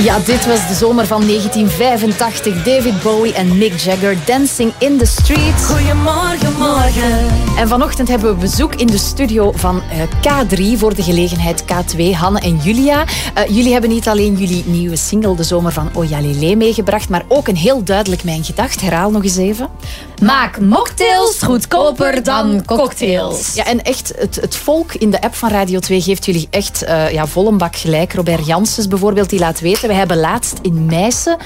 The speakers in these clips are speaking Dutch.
Ja, dit was de zomer van 1985. David Bowie en Mick Jagger, Dancing in the Street. Goedemorgen, morgen. En vanochtend hebben we bezoek in de studio van K3 voor de gelegenheid K2, Hanne en Julia. Jullie hebben niet alleen jullie nieuwe single De Zomer van Oyalele meegebracht, maar ook een heel duidelijk Mijn Gedacht. Herhaal nog eens even. Maak mocktails goedkoper dan cocktails. Ja, en echt, het volk in de app van Radio 2 geeft jullie echt vol een bak gelijk. Robert Janssens bijvoorbeeld, die laat weten, we hebben laatst in Meissen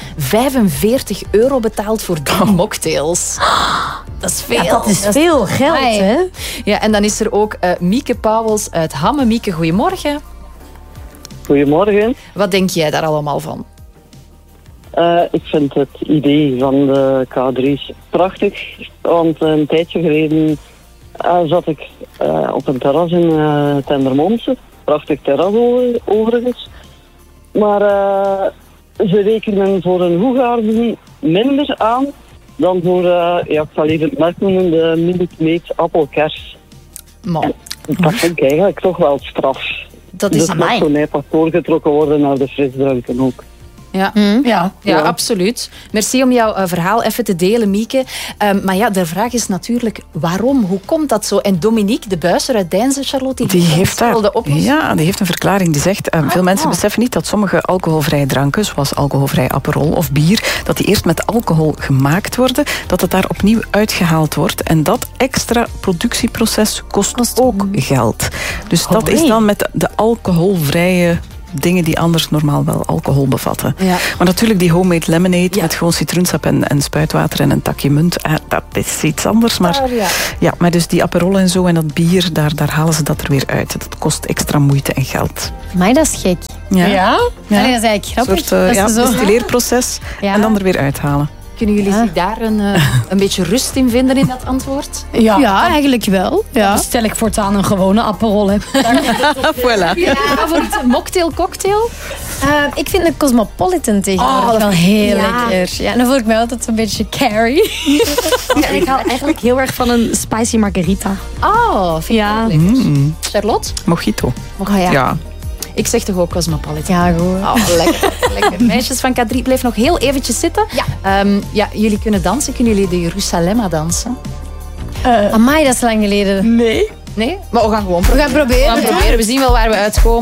€45 betaald voor 3 mocktails. Dat is veel. Ja, dat is veel geld, hè? Ja, en dan is er ook Mieke Pauwels uit Hamme. Mieke, goedemorgen. Goedemorgen. Wat denk jij daar allemaal van? Ik vind het idee van de K3's prachtig. Want een tijdje geleden zat ik op een terras in Tendermonse. Prachtig terras overigens. Maar ze rekenen voor een Hoegaarden minder aan dan voor, ik zal even het merk noemen, de Minute Maid appelkers. Man. Dat vind ik eigenlijk toch wel straf. Dat is dus mag zo nijpad doorgetrokken worden naar de frisdranken ook. Ja. Ja, absoluut. Merci om jouw verhaal even te delen, Mieke. Maar ja, de vraag is natuurlijk waarom? Hoe komt dat zo? En Dominique de Buisser uit Deinze, Charlotte, die heeft daar de oplossing. Ja, die heeft een verklaring die zegt, veel mensen beseffen niet dat sommige alcoholvrije dranken, zoals alcoholvrij Aperol of bier, dat die eerst met alcohol gemaakt worden, dat het daar opnieuw uitgehaald wordt. En dat extra productieproces kost ook geld. Dus dat is dan met de alcoholvrije dingen die anders normaal wel alcohol bevatten. Ja. Maar natuurlijk die homemade lemonade met gewoon citroensap en spuitwater en een takje munt, dat is iets anders. Maar, maar dus die Aperol en zo en dat bier, daar halen ze dat er weer uit. Dat kost extra moeite en geld. Maar dat is gek. Ja? Dat is eigenlijk grappig. Een soort distilleerproces en dan er weer uithalen. Kunnen jullie zich daar een beetje rust in vinden in dat antwoord? Ja, eigenlijk wel. Ja. Dan stel ik voortaan een gewone Aperol heb. Voilà. Ja, voor het mocktail, cocktail? Ik vind de Cosmopolitan tegenwoordig wel heel lekker. Ja, dan voel ik me altijd een beetje carry. En ik hou eigenlijk heel erg van een spicy margarita. Oh, vind ik ook lekker. Charlotte? Mojito. Ja. Ik zeg toch ook Cosmopolitan. Ja, goed. Oh, lekker. Meisjes van K3, blijf nog heel eventjes zitten. Ja. Jullie kunnen dansen. Kunnen jullie de Jeruzalemma dansen? Amai, dat is lang geleden. Nee? Maar we gaan gewoon proberen. We zien wel waar we uitkomen.